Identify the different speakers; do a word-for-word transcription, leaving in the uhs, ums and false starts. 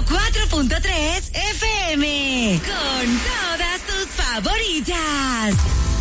Speaker 1: cuatro punto tres F M. Con todas tus favoritas.